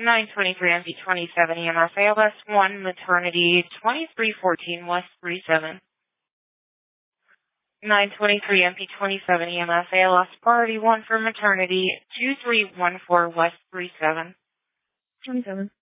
923 MP27 EMS ALS 1 Maternity 2314 West 37. 923 MP27 EMS ALS Priority 1 for Maternity 2314 West 37. 27.